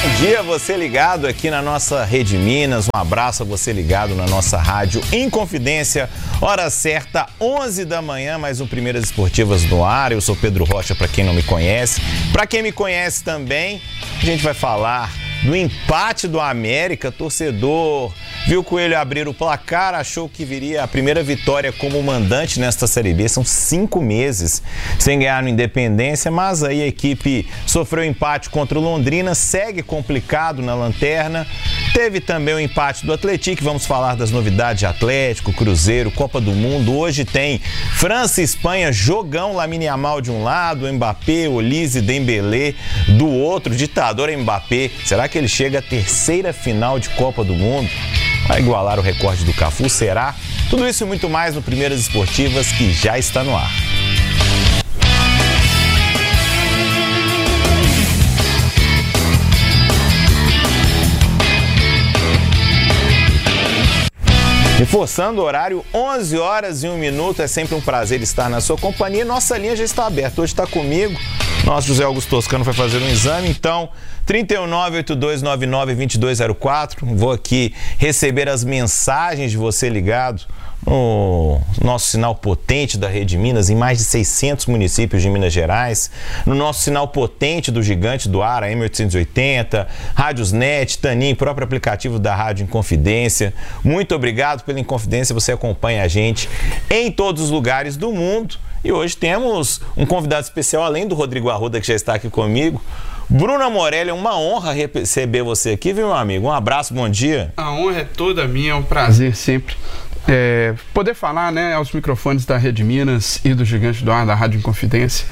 Bom dia, você ligado aqui na nossa Rede Minas, um abraço a você ligado na nossa rádio Inconfidência, hora certa, 11 da manhã, mais um Primeiras Esportivas no ar. Eu sou Pedro Rocha, para quem não me conhece. Para quem me conhece também, a gente vai falar do empate do América. Torcedor viu o Coelho abrir o placar, achou que viria a primeira vitória como mandante nesta Série B. São 5 meses sem ganhar no Independência, mas aí a equipe sofreu empate contra o Londrina, segue complicado na lanterna. Teve também o empate do Atlético, vamos falar das novidades de Atlético, Cruzeiro, Copa do Mundo. Hoje tem França e Espanha, jogão, Lamine Yamal de um lado, Mbappé, Olise, Dembélé do outro. Ditador Mbappé, será que ele chega à terceira final de Copa do Mundo? Vai igualar o recorde do Cafu, será? Tudo isso e muito mais no Primeiras Esportivas, que já está no ar. Reforçando o horário, 11 horas e 1 minuto, é sempre um prazer estar na sua companhia. Nossa linha já está aberta, hoje está comigo, nosso José Augusto Toscano vai fazer um exame, então 3982992204, vou aqui receber as mensagens de você ligado no nosso sinal potente da Rede Minas, em mais de 600 municípios de Minas Gerais, no nosso sinal potente do Gigante do Ar, a M880, Rádios Net, Tanim, próprio aplicativo da Rádio Inconfidência. Muito obrigado pela Inconfidência, você acompanha a gente em todos os lugares do mundo. E hoje temos um convidado especial, além do Rodrigo Arruda, que já está aqui comigo. Bruno Morelli, é uma honra receber você aqui, viu, meu amigo? Um abraço, bom dia. A honra é toda minha, é um prazer sempre poder falar, né, aos microfones da Rede Minas e do Gigante do Ar, da Rádio Inconfidência.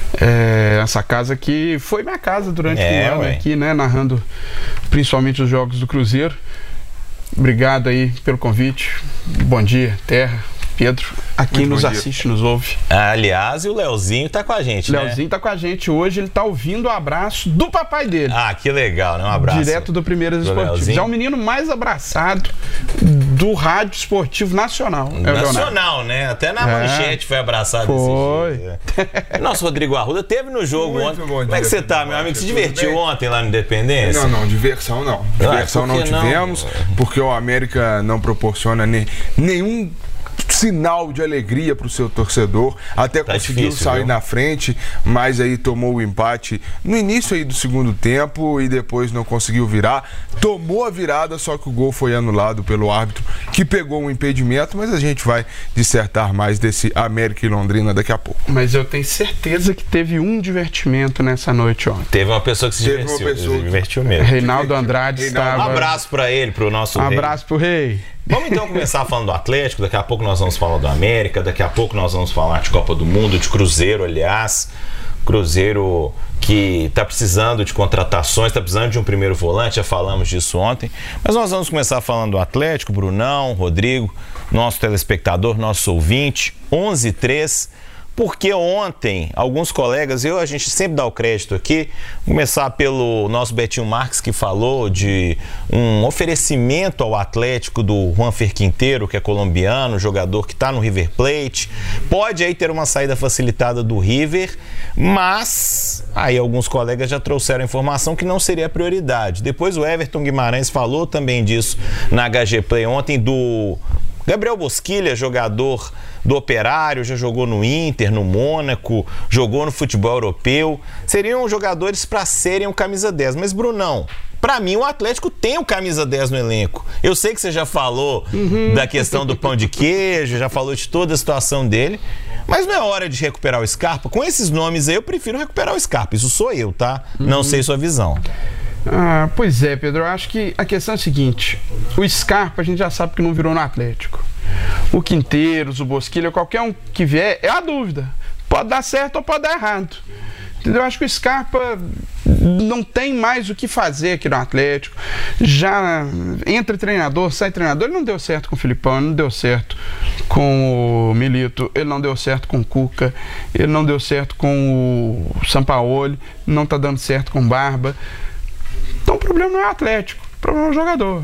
Essa casa que foi minha casa durante um ano aqui, né, narrando principalmente os jogos do Cruzeiro. Obrigado aí pelo convite. Bom dia, Terra, Pedro, a quem nos assiste, nos ouve. Aliás, e o Leozinho tá com a gente, né? Leozinho tá com a gente hoje, ele tá ouvindo o abraço do papai dele. Ah, que legal, né? Um abraço. Direto do Primeiras Esportivas. É o menino mais abraçado do rádio esportivo nacional. Nacional, né? Até na manchete foi abraçado foi. Desse jeito. Nosso Rodrigo Arruda teve no jogo ontem. Como é que você tá, meu amigo? Se divertiu ontem lá no Independência? Não, diversão não. Diversão não tivemos, porque o América não proporciona nenhum sinal de alegria para o seu torcedor, até conseguiu sair na frente, mas aí tomou o empate no início aí do segundo tempo e depois não conseguiu virar, tomou a virada, só que o gol foi anulado pelo árbitro, que pegou um impedimento, mas a gente vai dissertar mais desse América e Londrina daqui a pouco. Mas eu tenho certeza que teve um divertimento nessa noite ontem. Teve uma pessoa que se divertiu mesmo. Reinaldo Andrade estava... Um abraço para ele, pro nosso rei. Abraço pro rei. Vamos então começar falando do Atlético, daqui a pouco nós vamos falar do América, daqui a pouco nós vamos falar de Copa do Mundo, de Cruzeiro, aliás. Cruzeiro que está precisando de contratações, está precisando de um primeiro volante, já falamos disso ontem. Mas nós vamos começar falando do Atlético, Brunão, Rodrigo, nosso telespectador, nosso ouvinte, 11-3. Porque ontem, alguns colegas, a gente sempre dá o crédito aqui, começar pelo nosso Betinho Marques, que falou de um oferecimento ao Atlético do Juanfer Quinteiro, que é colombiano, jogador que está no River Plate. Pode aí ter uma saída facilitada do River, mas aí alguns colegas já trouxeram a informação que não seria a prioridade. Depois o Everton Guimarães falou também disso na HG Play ontem, do Gabriel Bosquilha, jogador do Operário, já jogou no Inter, no Mônaco, jogou no futebol europeu. Seriam jogadores para serem o camisa 10. Mas, Brunão, para mim o Atlético tem o camisa 10 no elenco. Eu sei que você já falou da questão do pão de queijo, já falou de toda a situação dele, mas não é hora de recuperar o Scarpa? Com esses nomes aí, eu prefiro recuperar o Scarpa. Isso sou eu, tá? Não sei sua visão. Pois é, Pedro, eu acho que a questão é a seguinte: o Scarpa a gente já sabe que não virou no Atlético. O Quinteiros, o Bosquilha, qualquer um que vier, é a dúvida. Pode dar certo ou pode dar errado. Entendeu? Eu acho que o Scarpa não tem mais o que fazer aqui no Atlético. Já entra treinador, sai treinador. Ele não deu certo com o Filipão, ele não deu certo com o Milito, ele não deu certo com o Cuca, ele não deu certo com o Sampaoli, não está dando certo com o Barba. Então o problema não é o Atlético, o problema é o jogador.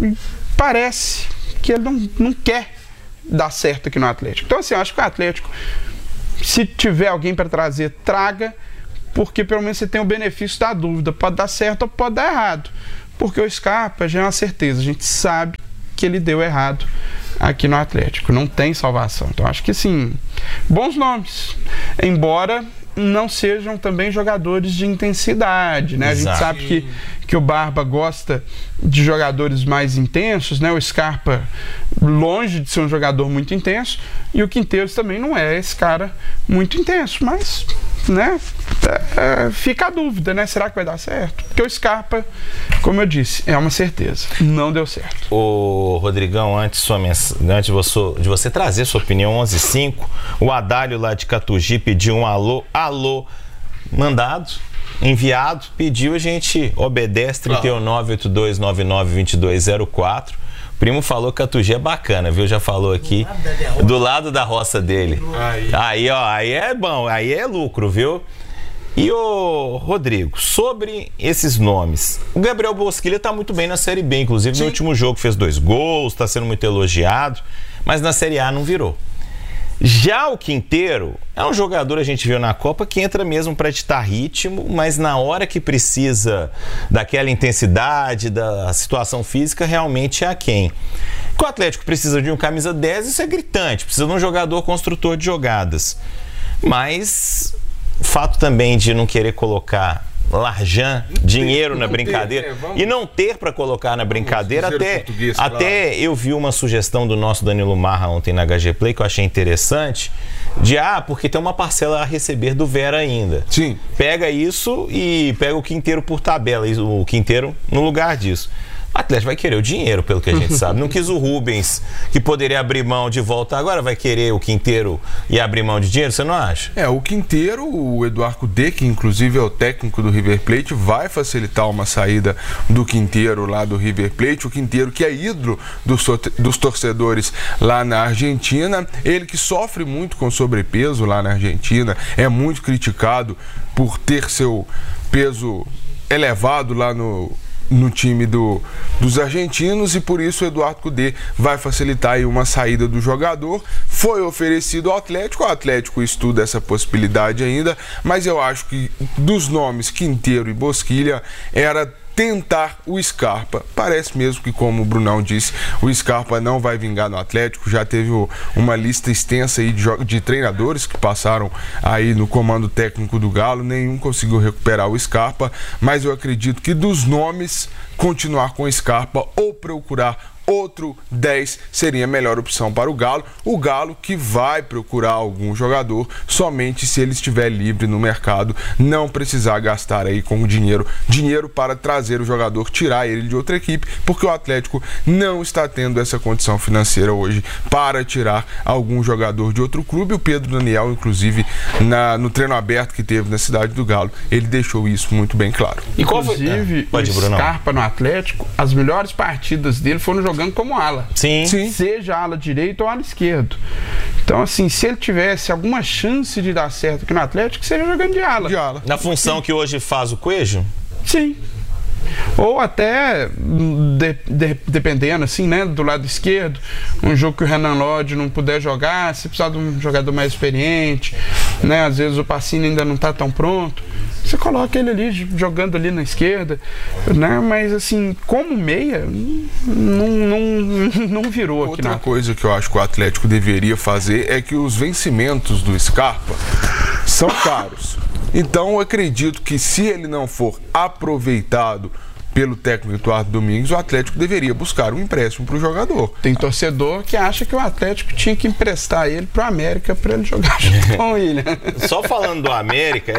Parece que ele não quer dar certo aqui no Atlético. Então assim, eu acho que o Atlético, se tiver alguém para trazer, traga, porque pelo menos você tem o benefício da dúvida. Pode dar certo ou pode dar errado. Porque o Scarpa já é uma certeza. A gente sabe que ele deu errado aqui no Atlético. Não tem salvação. Então, acho que, sim, bons nomes. Embora não sejam também jogadores de intensidade, né? Exato. A gente sabe que o Barba gosta de jogadores mais intensos, né? O Scarpa, longe de ser um jogador muito intenso, e o Quinteiros também não é esse cara muito intenso, mas, né? Fica a dúvida, né? Será que vai dar certo? Porque o Scarpa, como eu disse, é uma certeza. Não deu certo. Ô, Rodrigão, antes de você trazer sua opinião, 11h05, o Adálio lá de Catugi pediu um alô, mandado, enviado, pediu, a gente obedece, 31982992204. O primo falou que Catugi é bacana, viu? Já falou aqui, do lado da roça dele. Aí, ó, aí é bom, aí é lucro, viu? E o Rodrigo, sobre esses nomes, o Gabriel Bosquilha tá muito bem na Série B, inclusive no último jogo fez 2 gols, tá sendo muito elogiado, mas na Série A não virou. Já o Quinteiro é um jogador, a gente viu na Copa, que entra mesmo para ditar ritmo, mas na hora que precisa daquela intensidade, da situação física, realmente é aquém. O Atlético precisa de um camisa 10, isso é gritante, precisa de um jogador construtor de jogadas. Mas o fato também de não querer colocar larjan, dinheiro na brincadeira, e não ter para colocar na brincadeira, até eu vi uma sugestão do nosso Danilo Marra ontem na HG Play, que eu achei interessante, porque tem uma parcela a receber do Vera ainda. Sim. Pega isso e pega o Quinteiro por tabela, o Quinteiro no lugar disso. O Atlético vai querer o dinheiro, pelo que a gente sabe. Não quis o Rubens, que poderia abrir mão de volta. Agora vai querer o Quinteiro e abrir mão de dinheiro, você não acha? O Quinteiro, o Eduardo Cudê, que inclusive é o técnico do River Plate, vai facilitar uma saída do Quinteiro lá do River Plate. O Quinteiro, que é ídolo dos torcedores lá na Argentina. Ele que sofre muito com sobrepeso lá na Argentina, é muito criticado por ter seu peso elevado lá no time dos argentinos, e por isso o Eduardo Cudê vai facilitar aí uma saída do jogador. Foi oferecido ao Atlético, o Atlético estuda essa possibilidade ainda, mas eu acho que dos nomes Quinteiro e Bosquilha era tentar o Scarpa. Parece mesmo que, como o Brunão disse, o Scarpa não vai vingar no Atlético. Já teve uma lista extensa aí de treinadores que passaram aí no comando técnico do Galo, nenhum conseguiu recuperar o Scarpa, mas eu acredito que dos nomes, continuar com o Scarpa ou procurar outro 10 seria a melhor opção para o Galo. O Galo que vai procurar algum jogador somente se ele estiver livre no mercado, não precisar gastar aí com dinheiro para trazer o jogador, tirar ele de outra equipe, porque o Atlético não está tendo essa condição financeira hoje para tirar algum jogador de outro clube. O Pedro Daniel, inclusive, no treino aberto que teve na cidade do Galo, ele deixou isso muito bem claro. Inclusive, o Scarpa no Atlético, as melhores partidas dele foram jogando como ala. Sim. Seja ala direito ou ala esquerdo. Então, assim, se ele tivesse alguma chance de dar certo aqui no Atlético, seria jogando de ala. Na função que hoje faz o Coelho? Sim. Ou até, dependendo, assim, né, do lado esquerdo, um jogo que o Renan Lodge não puder jogar, se precisar de um jogador mais experiente, né, às vezes o Pacini ainda não está tão pronto, você coloca ele ali, jogando ali na esquerda, né, mas assim, como meia, não virou aqui. Outra coisa que eu acho que o Atlético deveria fazer é que os vencimentos do Scarpa são caros. Então, eu acredito que se ele não for aproveitado pelo técnico Eduardo Domingues, o Atlético deveria buscar um empréstimo para o jogador. Tem torcedor que acha que o Atlético tinha que emprestar ele para o América para ele jogar junto com ele. Só falando do América,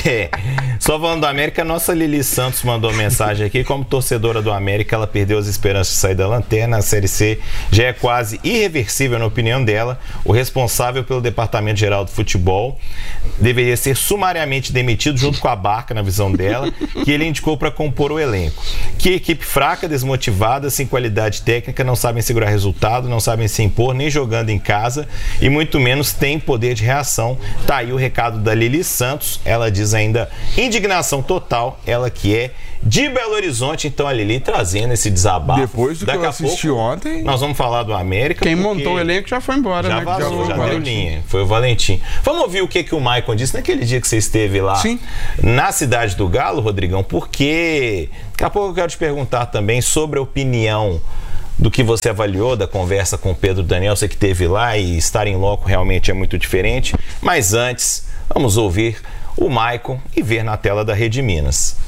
a nossa Lili Santos mandou mensagem aqui. Como torcedora do América, ela perdeu as esperanças de sair da lanterna. A Série C já é quase irreversível, na opinião dela. O responsável pelo Departamento Geral do Futebol deveria ser sumariamente demitido junto com a Barca, na visão dela, que ele indicou para compor o elenco. Que equipe fraca, desmotivada, sem qualidade técnica, não sabem segurar resultado, não sabem se impor, nem jogando em casa, e muito menos tem poder de reação. Tá aí o recado da Lili Santos. Ela diz ainda indignação total, ela que é de Belo Horizonte. Então a Lili trazendo esse desabafo. Depois do que eu assisti ontem, nós vamos falar do América. Quem montou o elenco já foi embora, já né? Vazou, já deu linha. Foi o Valentim. Vamos ouvir o que o Maicon disse naquele dia que você esteve lá. Sim. Na Cidade do Galo, Rodrigão, porque daqui a pouco eu quero te perguntar também sobre a opinião do que você avaliou da conversa com o Pedro Daniel. Você que esteve lá, e estar em loco realmente é muito diferente. Mas antes, vamos ouvir o Maicon e ver na tela da Rede Minas.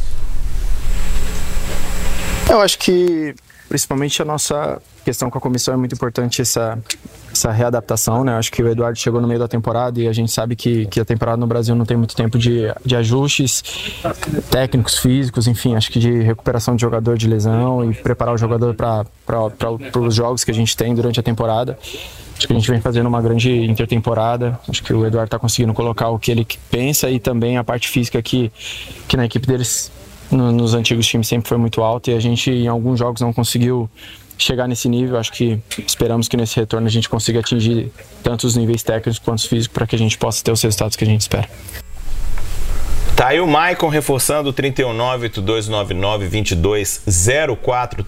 Eu acho que, principalmente, a nossa questão com a comissão é muito importante, essa readaptação, né? Acho que o Eduardo chegou no meio da temporada e a gente sabe que a temporada no Brasil não tem muito tempo de ajustes técnicos, físicos, enfim, acho que de recuperação de jogador de lesão e preparar o jogador para os jogos que a gente tem durante a temporada. Acho que a gente vem fazendo uma grande intertemporada. Acho que o Eduardo está conseguindo colocar o que ele pensa e também a parte física que na equipe deles, nos antigos times, sempre foi muito alta, e a gente em alguns jogos não conseguiu chegar nesse nível. Acho que esperamos que nesse retorno a gente consiga atingir tanto os níveis técnicos quanto os físicos para que a gente possa ter os resultados que a gente espera. Tá aí o Maicon reforçando o 319-8299-2204,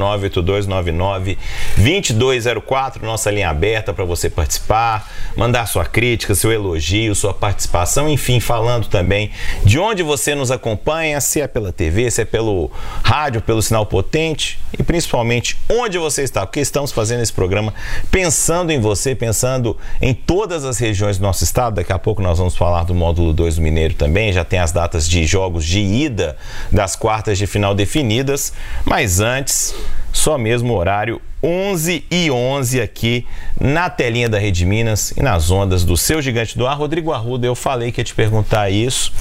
319-8299-2204, nossa linha aberta para você participar, mandar sua crítica, seu elogio, sua participação, enfim, falando também de onde você nos acompanha, se é pela TV, se é pelo rádio, pelo sinal potente, e principalmente onde você está, porque estamos fazendo esse programa pensando em você, pensando em todas as regiões do nosso estado. Daqui a pouco nós vamos falar do módulo 2 do Mineiro também, já tem as datas de jogos de ida das quartas de final definidas, mas antes, só mesmo o horário 11h11 aqui na telinha da Rede Minas e nas ondas do seu gigante do ar. Rodrigo Arruda, eu falei que ia te perguntar isso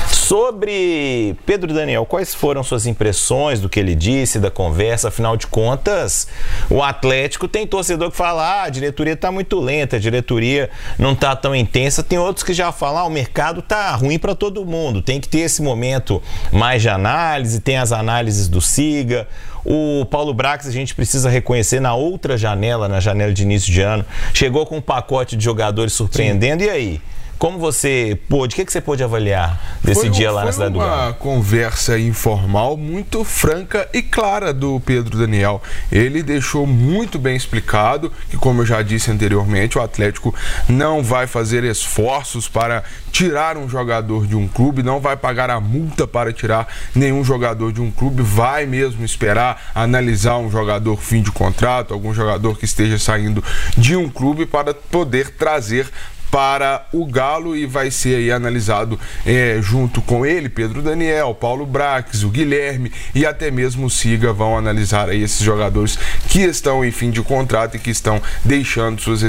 sobre Pedro Daniel. Quais foram suas impressões do que ele disse, da conversa? Afinal de contas, o Atlético tem torcedor que fala: a diretoria está muito lenta, a diretoria não está tão intensa. Tem outros que já falam: o mercado está ruim para todo mundo, tem que ter esse momento mais de análise, tem as análises do Siga. O Paulo Brax, a gente precisa reconhecer, na outra janela, na janela de início de ano, chegou com um pacote de jogadores surpreendendo. Sim. E aí? Como você pôde, o que você pôde avaliar desse dia lá na Cidade do Galo? Foi uma conversa informal, muito franca e clara do Pedro Daniel. Ele deixou muito bem explicado que, como eu já disse anteriormente, o Atlético não vai fazer esforços para tirar um jogador de um clube, não vai pagar a multa para tirar nenhum jogador de um clube, vai mesmo esperar analisar um jogador fim de contrato, algum jogador que esteja saindo de um clube para poder trazer para o Galo, e vai ser aí analisado junto com ele, Pedro Daniel, Paulo Brax, o Guilherme e até mesmo o Siga vão analisar aí esses jogadores que estão em fim de contrato e que estão deixando seus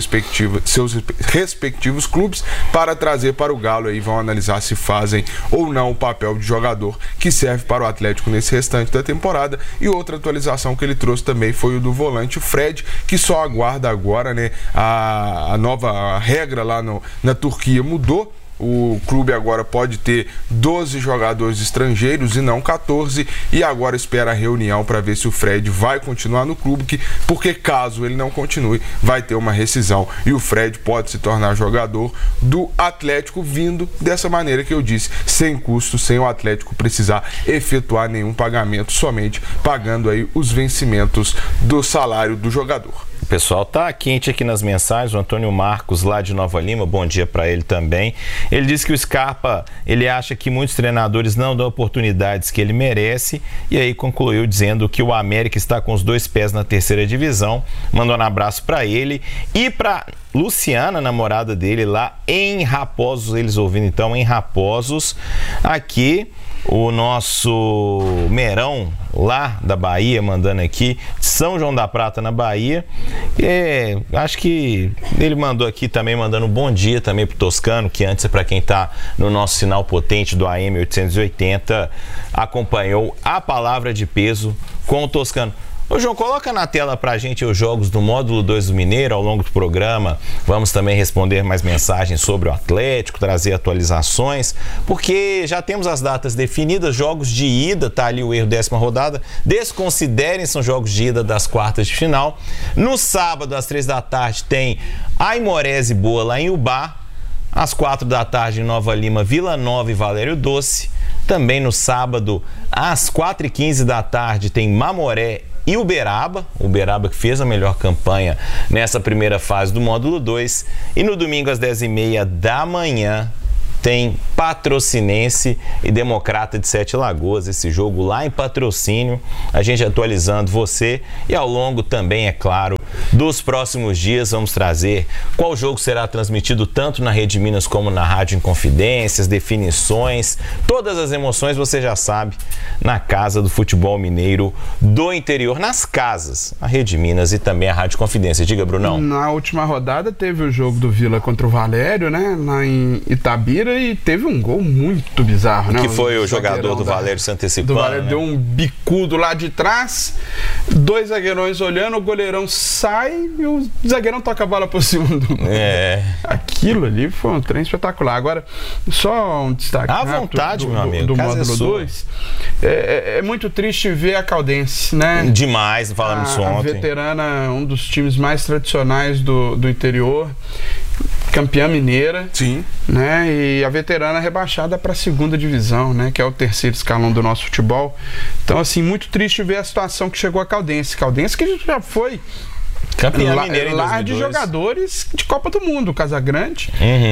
respectivos clubes para trazer para o Galo. Aí vão analisar se fazem ou não o papel de jogador que serve para o Atlético nesse restante da temporada. E outra atualização que ele trouxe também foi o do volante Fred, que só aguarda agora, né, a nova regra lá na Turquia mudou. O clube agora pode ter 12 jogadores estrangeiros e não 14, e agora espera a reunião para ver se o Fred vai continuar no clube, porque caso ele não continue, vai ter uma rescisão e o Fred pode se tornar jogador do Atlético, vindo dessa maneira que eu disse, sem custo, sem o Atlético precisar efetuar nenhum pagamento, somente pagando aí os vencimentos do salário do jogador. O pessoal tá quente aqui nas mensagens. O Antônio Marcos, lá de Nova Lima, bom dia para ele também. Ele disse que o Scarpa, ele acha que muitos treinadores não dão oportunidades que ele merece, e aí concluiu dizendo que o América está com os 2 pés na 3ª divisão. Mandou um abraço para ele e para Luciana, namorada dele, lá em Raposos. Eles ouvindo então em Raposos. Aqui o nosso Merão, lá da Bahia, mandando aqui, São João da Prata, na Bahia. Acho que ele mandou aqui também, mandando um bom dia também pro Toscano, que antes é para quem tá no nosso sinal potente do AM 880, acompanhou a palavra de peso com o Toscano. Ô, João, coloca na tela pra gente os jogos do módulo 2 do Mineiro ao longo do programa. Vamos também responder mais mensagens sobre o Atlético, trazer atualizações, porque já temos as datas definidas, jogos de ida, tá ali o erro, 10ª rodada. Desconsiderem, são jogos de ida das quartas de final. No sábado, às 3 da tarde, tem Aimorés e Boa lá em Ubá. Às 4 da tarde, em Nova Lima, Vila Nova e Valério Doce. Também no sábado, às 4h15 da tarde, tem Mamoré e Uberaba que fez a melhor campanha nessa primeira fase do módulo 2. E no domingo, às 10h30 da manhã, tem Patrocinense e Democrata de Sete Lagoas, esse jogo lá em Patrocínio, a gente atualizando você, e ao longo também, é claro, dos próximos dias vamos trazer qual jogo será transmitido tanto na Rede Minas como na Rádio Inconfidências, definições, todas as emoções você já sabe, na Casa do Futebol Mineiro do Interior, nas casas, a Rede Minas e também a Rádio Confidência. Diga, Brunão. Na última rodada teve o jogo do Vila contra o Valério, né, lá em Itabira, e teve um gol muito bizarro, né? Que foi o jogador do Valério se antecipando, do Valério, né? Deu um bicudo lá de trás, 2 zagueirões olhando, o goleirão sai e o zagueirão toca a bola por cima do gol. Aquilo ali foi um trem espetacular. Agora, só um destaque à vontade, meu amigo, do módulo 2. É muito triste ver a Caldense, né? Demais, falamos isso ontem. A Veterana, um dos times mais tradicionais do interior, campeã mineira. Sim. Né? E a Veterana rebaixada para a 2ª divisão, né? Que é o 3º escalão do nosso futebol. Então, assim, muito triste ver a situação que chegou a Caldense. Caldense que já foi campeã mineira em 2002. De jogadores de Copa do Mundo. Casagrande,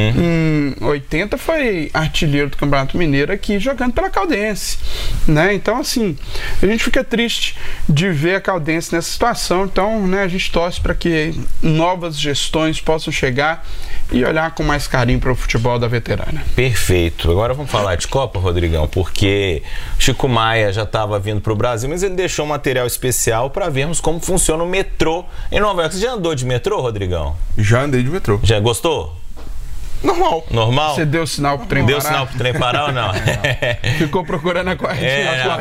em 80, foi artilheiro do Campeonato Mineiro aqui, jogando pela Caldense, né? Então, assim, a gente fica triste de ver a Caldense nessa situação. Então, né, a gente torce para que novas gestões possam chegar e olhar com mais carinho para o futebol da Veterana. Perfeito. Agora vamos falar de Copa, Rodrigão, porque Chico Maia já estava vindo para o Brasil, mas ele deixou um material especial para vermos como funciona o metrô em Nova York. Você já andou de metrô, Rodrigão? Já andei de metrô. Já gostou? Normal? Você deu sinal pro trem parar? Deu sinal pro trem parar ou não? Ficou procurando a cordinha.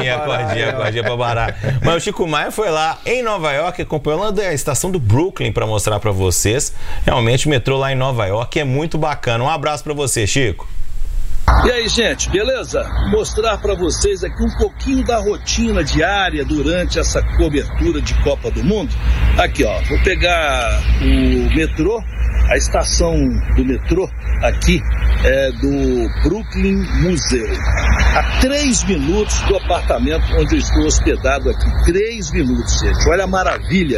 A cordinha pra parar. Mas o Chico Maia foi lá em Nova York, acompanhando a estação do Brooklyn para mostrar para vocês. Realmente o metrô lá em Nova York é muito bacana. Um abraço para você, Chico. E aí, gente, beleza? Mostrar para vocês aqui um pouquinho da rotina diária durante essa cobertura de Copa do Mundo. Aqui, ó, vou pegar o metrô, a estação do metrô aqui é do Brooklyn Museu. A 3 minutos do apartamento onde eu estou hospedado aqui. 3 minutos, gente. Olha a maravilha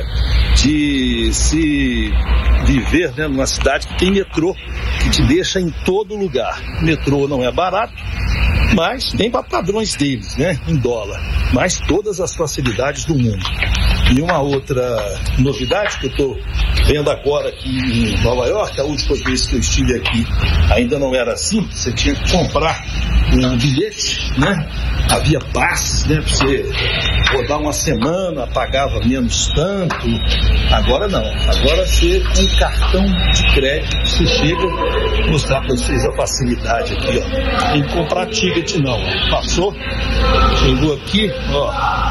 de se viver, né, numa cidade que tem metrô, que te deixa em todo lugar. Metrô não é barato, mas tem para padrões deles, né, em dólar, mas todas as facilidades do mundo. E uma outra novidade que eu estou vendo agora aqui em Nova York, a última vez que eu estive aqui ainda não era assim, você tinha que comprar um bilhete, né? Havia passes, né? Pra você rodar uma semana, pagava menos tanto. Agora não. Agora você, com cartão de crédito, você chega, vou mostrar para vocês a facilidade aqui, ó. Tem que comprar ticket não. Passou, chegou aqui, ó.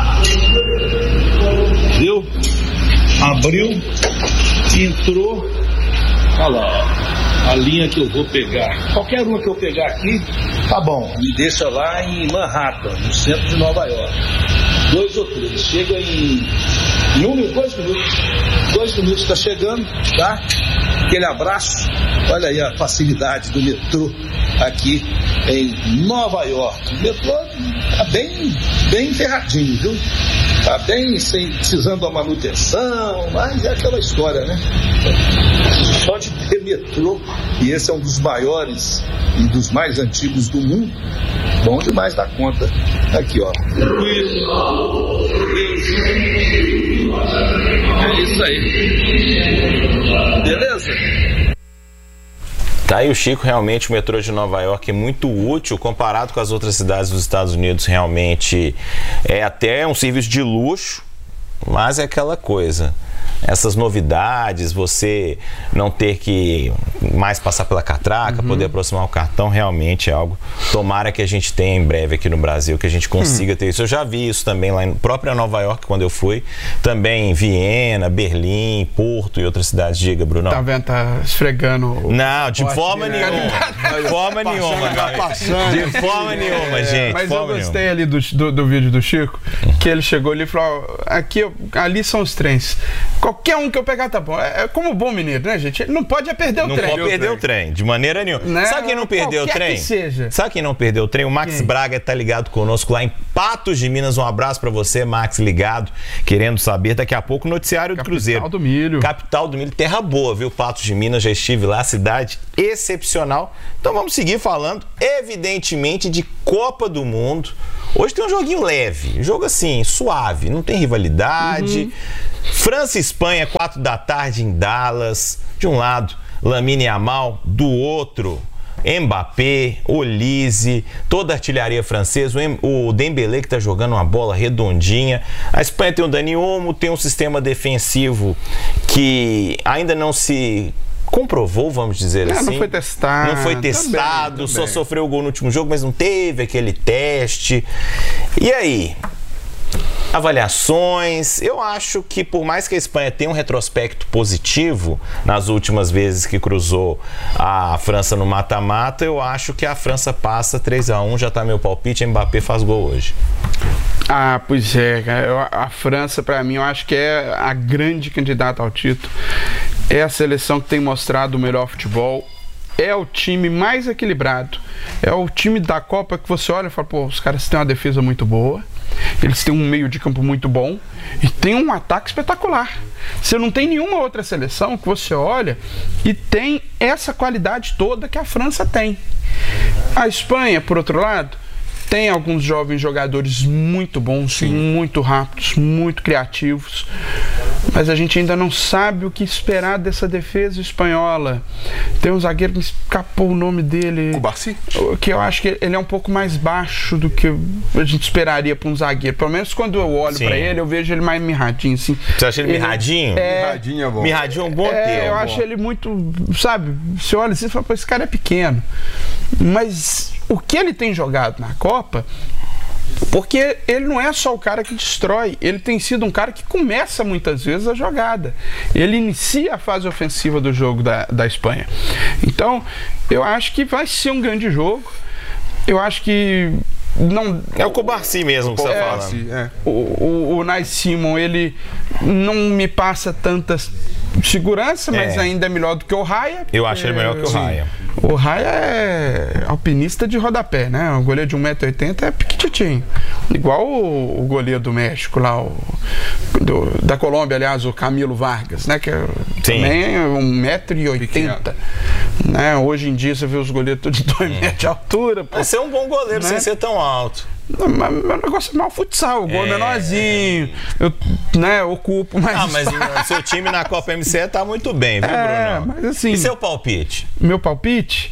Viu? Abriu, entrou. Olha lá, ó. A linha que eu vou pegar, qualquer uma que eu pegar aqui, tá bom, me deixa lá em Manhattan, no centro de Nova York. 2 ou 3, chega em 2 minutos. 2 minutos está chegando, tá? Aquele abraço. Olha aí a facilidade do metrô aqui em Nova York. O metrô tá bem ferradinho, viu? Tá bem precisando da manutenção, mas é aquela história, né? Só de ter metrô, e esse é um dos maiores e dos mais antigos do mundo, bom demais da conta. Aqui, ó. É isso aí. Beleza? Tá aí o Chico, realmente o metrô de Nova York é muito útil comparado com as outras cidades dos Estados Unidos, realmente é até um serviço de luxo, mas é aquela coisa, essas novidades, você não ter que mais passar pela catraca, poder aproximar o cartão, realmente é algo. Tomara que a gente tenha em breve aqui no Brasil, que a gente consiga ter isso. Eu já vi isso também lá em própria Nova York, quando eu fui, também em Viena, Berlim, Porto e outras cidades. Diga, Bruno. Tá vendo? Tá esfregando. Não, de forma nenhuma. De forma nenhuma. De forma nenhuma, gente. Mas eu gostei ali do vídeo do Chico, que ele chegou ali e falou: ali são os trens. Qualquer um que eu pegar tá bom. É como bom mineiro, né, gente? Ele não pode perder o trem. Não pode perder o trem, de maneira nenhuma. Né? Sabe quem não perdeu o trem? Que seja. Sabe quem não perdeu o trem? O Max Braga tá ligado conosco lá em Patos de Minas. Um abraço pra você, Max, ligado, querendo saber. Daqui a pouco o noticiário do Cruzeiro. Capital do Milho. Capital do Milho, terra boa, viu? Patos de Minas, já estive lá, cidade excepcional. Então vamos seguir falando, evidentemente, de Copa do Mundo. Hoje tem um joguinho leve, jogo assim, suave, não tem rivalidade. França e Espanha, 4 da tarde em Dallas. De um lado, Lamine Yamal, do outro, Mbappé, Olise, toda a artilharia francesa, o Dembélé que tá jogando uma bola redondinha. A Espanha tem o Dani Olmo, tem um sistema defensivo que ainda não se comprovou, vamos dizer assim. Não foi testado. Não foi testado, também. Só sofreu o gol no último jogo, mas não teve aquele teste. E aí? Avaliações. Eu acho que por mais que a Espanha tenha um retrospecto positivo nas últimas vezes que cruzou a França no mata-mata, eu acho que a França passa 3-1, já tá meu palpite, Mbappé faz gol hoje. Ah, pois é, a França, para mim, eu acho que é a grande candidata ao título. É a seleção que tem mostrado o melhor futebol. É o time mais equilibrado. É o time da Copa que você olha e fala, pô, os caras têm uma defesa muito boa. Eles têm um meio de campo muito bom e tem um ataque espetacular. Você não tem nenhuma outra seleção que você olha e tem essa qualidade toda que a França tem. A Espanha, por outro lado, tem alguns jovens jogadores muito bons, muito rápidos, muito criativos, mas a gente ainda não sabe o que esperar dessa defesa espanhola. Tem um zagueiro que escapou o nome dele, Cubarsí, que eu acho que ele é um pouco mais baixo do que a gente esperaria para um zagueiro. Pelo menos quando eu olho para ele, eu vejo ele mais mirradinho, assim. Você acha ele mirradinho? Mirradinho é bom. Mirradinho é um bom termo. Eu acho ele muito, sabe, você olha assim e fala, pô, esse cara é pequeno. Mas o que ele tem jogado na Copa, porque ele não é só o cara que destrói, ele tem sido um cara que começa muitas vezes a jogada. Ele inicia a fase ofensiva do jogo da Espanha. Então, eu acho que vai ser um grande jogo. Eu acho que não... É o Cubarsí mesmo que você está falando. É. O Unai Simon, ele não me passa tantas segurança, mas ainda é melhor do que o Raya. Eu acho ele melhor que o Raya. O Raya é alpinista de rodapé, né? O goleiro de 1,80 m é piquititinho. Igual o goleiro do México lá, da Colômbia, aliás, o Camilo Vargas, né? Que também é 1,80 m. Né? Hoje em dia você vê os goleiros todos de 2 metros de altura. Vai ser um bom goleiro, né? Sem ser tão alto. Não, mas meu negócio é mal futsal, o gol menorzinho, eu ocupo mais. Mas o seu time na Copa MC tá muito bem, viu, Bruno? Mas assim, e seu palpite? Meu palpite?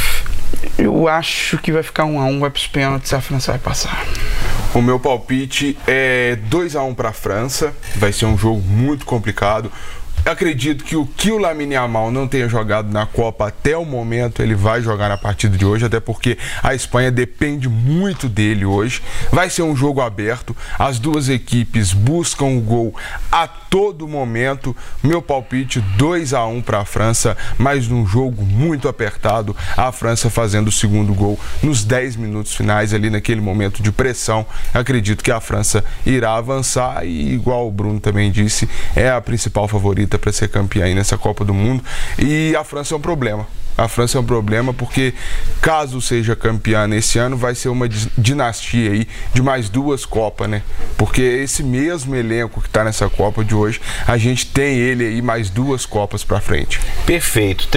Eu acho que vai ficar 1-1, vai pros pênaltis e a França vai passar. O meu palpite é 2-1 pra França, vai ser um jogo muito complicado. Acredito que o Lamine Yamal não tenha jogado na Copa até o momento, ele vai jogar na partida de hoje, até porque a Espanha depende muito dele hoje. Vai ser um jogo aberto, as duas equipes buscam o gol a todo momento. Meu palpite 2-1 para a França, mas num jogo muito apertado, a França fazendo o segundo gol nos 10 minutos finais, ali naquele momento de pressão. Acredito que a França irá avançar e, igual o Bruno também disse, é a principal favorita para ser campeã aí nessa Copa do Mundo. E a França é um problema. A França é um problema porque, caso seja campeã nesse ano, vai ser uma dinastia aí de mais 2 Copas, né? Porque esse mesmo elenco que está nessa Copa de hoje, a gente tem ele aí mais 2 Copas para frente. Perfeito.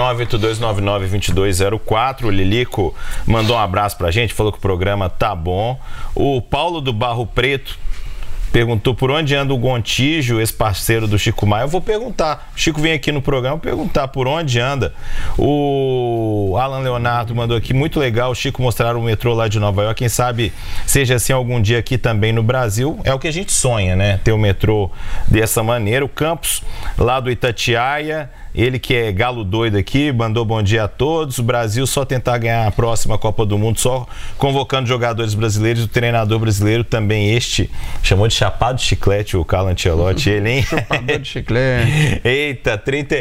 31982992204. O Lilico mandou um abraço pra gente, falou que o programa tá bom. O Paulo do Barro Preto perguntou por onde anda o Gontijo, esse parceiro do Chico Maia. Eu vou perguntar. O Chico vem aqui no programa perguntar por onde anda. O Alan Leonardo mandou aqui, muito legal, o Chico mostrar o metrô lá de Nova York. Quem sabe seja assim algum dia aqui também no Brasil. É o que a gente sonha, né? Ter o metrô dessa maneira. O Campos, lá do Itatiaia, ele que é galo doido aqui, mandou bom dia a todos. O Brasil só tentar ganhar a próxima Copa do Mundo, só convocando jogadores brasileiros. O treinador brasileiro também chamou de chapado de chiclete o Carlo Ancelotti. Ele, hein? Chapador de chiclete. Eita,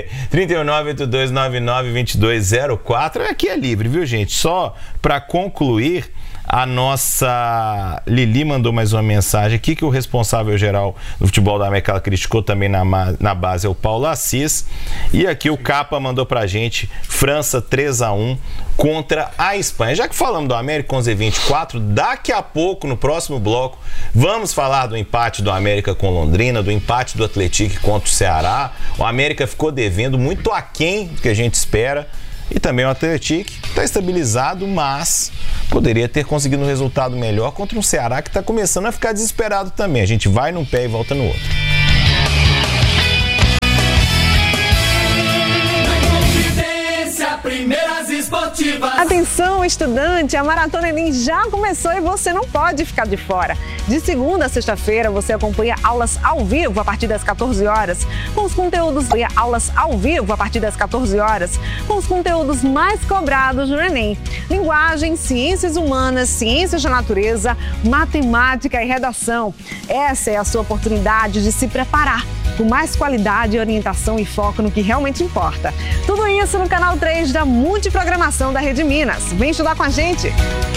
3982992204. Aqui é livre, viu, gente? Só para concluir, a nossa Lili mandou mais uma mensagem aqui, que o responsável geral do futebol da América, ela criticou também na base, é o Paulo Assis. E aqui o Capa mandou pra gente França 3-1 contra a Espanha. Já que falamos do América 11-24, daqui a pouco, no próximo bloco, vamos falar do empate do América com Londrina, do empate do Atlético contra o Ceará. O América ficou devendo muito aquém do que a gente espera. E também o Atlético está estabilizado, mas poderia ter conseguido um resultado melhor contra um Ceará que está começando a ficar desesperado também. A gente vai num pé e volta no outro. Atenção, estudante! A Maratona Enem já começou e você não pode ficar de fora. De segunda a sexta-feira, você acompanha aulas ao vivo a partir das 14 horas, com os conteúdos com os conteúdos mais cobrados no Enem. Linguagem, ciências humanas, ciências da natureza, matemática e redação. Essa é a sua oportunidade de se preparar com mais qualidade, orientação e foco no que realmente importa. Tudo isso no canal 3 da Multiprogramação da Rede Minas. Vem estudar com a gente!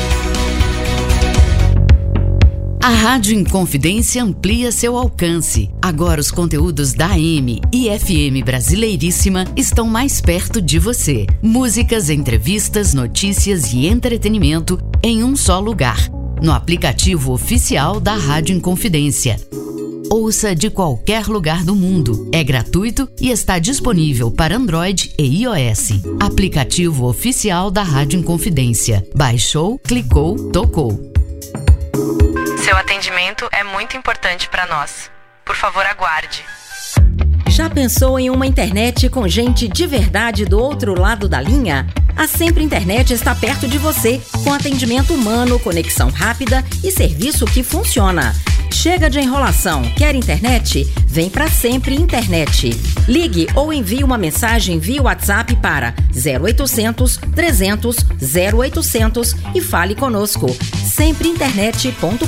A Rádio Inconfidência amplia seu alcance. Agora os conteúdos da AM e FM Brasileiríssima estão mais perto de você. Músicas, entrevistas, notícias e entretenimento em um só lugar. No aplicativo oficial da Rádio Inconfidência. Ouça de qualquer lugar do mundo. É gratuito e está disponível para Android e iOS. Aplicativo oficial da Rádio Inconfidência. Baixou, clicou, tocou. Seu atendimento é muito importante para nós. Por favor, aguarde. Já pensou em uma internet com gente de verdade do outro lado da linha? A Sempre Internet está perto de você, com atendimento humano, conexão rápida e serviço que funciona. Chega de enrolação. Quer internet? Vem para Sempre Internet. Ligue ou envie uma mensagem via WhatsApp para 0800 300 0800 e fale conosco. sempreinternet.com.br.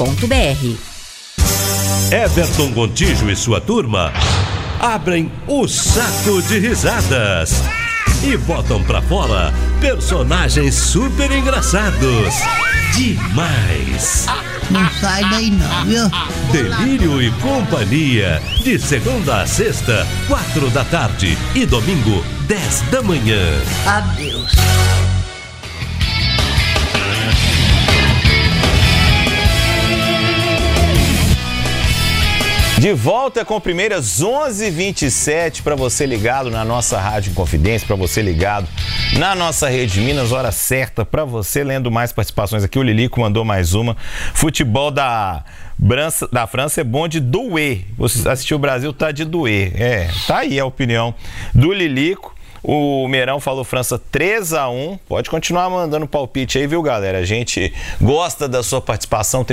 Everton Gontijo e sua turma abrem o saco de risadas e botam pra fora personagens super engraçados. Demais! Não sai daí não, viu? Delírio e Companhia, de segunda a sexta, 4 da tarde e domingo, 10 da manhã. Adeus. De volta com primeiras 11h27 para você ligado na nossa Rádio Inconfidência, para você ligado na nossa Rede Minas, hora certa para você, lendo mais participações aqui. O Lilico mandou mais uma. Futebol da França é bom de doer. Você assistiu o Brasil, tá de doer. Tá aí a opinião do Lilico. O Meirão falou França 3-1. Pode continuar mandando palpite aí, viu, galera? A gente gosta da sua participação.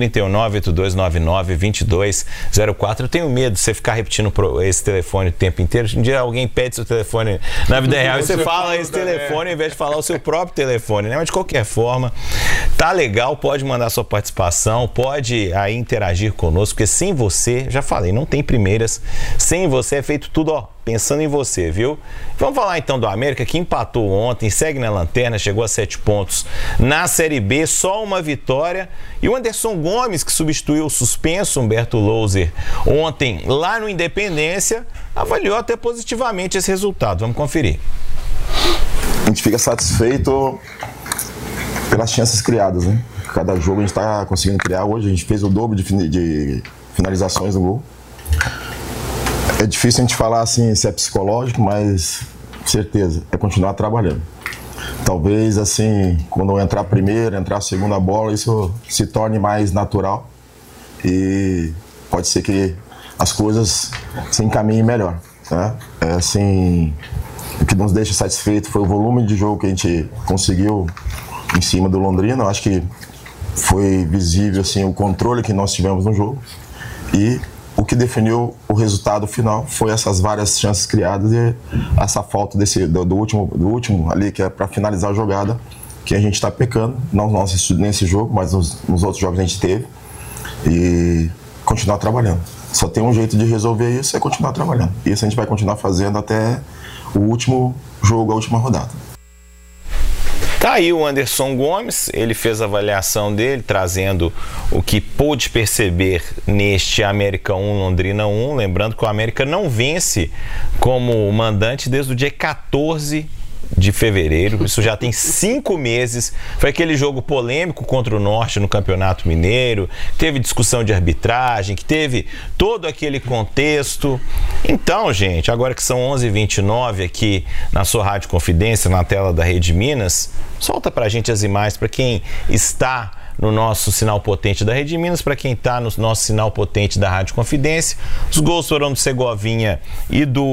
3982992204. Eu tenho medo de você ficar repetindo esse telefone o tempo inteiro. Um dia alguém pede seu telefone na vida real e você fala esse telefone ao invés de falar o seu próprio telefone, né? Mas de qualquer forma, tá legal. Pode mandar sua participação, pode aí interagir conosco, porque sem você, já falei, não tem primeiras. Sem você é feito tudo, ó, pensando em você, viu? Vamos falar então do América, que empatou ontem, segue na lanterna, chegou a 7 pontos na Série B, só uma vitória. E o Anderson Gomes, que substituiu o suspenso Humberto Louser ontem lá no Independência, avaliou até positivamente esse resultado. Vamos conferir. A gente fica satisfeito pelas chances criadas, né? Cada jogo a gente está conseguindo criar. Hoje a gente fez o dobro de finalizações no gol. É difícil a gente falar assim se é psicológico, mas certeza, é continuar trabalhando. Talvez assim, quando eu entrar a primeira, entrar a segunda bola, isso se torne mais natural. E pode ser que as coisas se encaminhem melhor, né? Assim, o que nos deixa satisfeito foi o volume de jogo que a gente conseguiu em cima do Londrina. Eu acho que foi visível assim, o controle que nós tivemos no jogo, e o que definiu o resultado final foi essas várias chances criadas e essa falta do último ali, que é para finalizar a jogada, que a gente está pecando, não nesse jogo, mas nos outros jogos a gente teve, e continuar trabalhando. Só tem um jeito de resolver isso, é continuar trabalhando. E isso a gente vai continuar fazendo até o último jogo, a última rodada. Tá aí o Anderson Gomes, ele fez a avaliação dele, trazendo o que pôde perceber neste América 1, Londrina 1. Lembrando que o América não vence como mandante desde o dia 14 de fevereiro, isso já tem 5 meses. Foi aquele jogo polêmico contra o Norte no Campeonato Mineiro, teve discussão de arbitragem, que teve todo aquele contexto. Então, gente, agora que são 11h29 aqui na sua Rádio Confidência, na tela da Rede Minas, solta pra gente as imagens, para quem está no nosso sinal potente da Rede Minas, para quem está no nosso sinal potente da Rádio Confidência. Os gols foram do Segovinha e do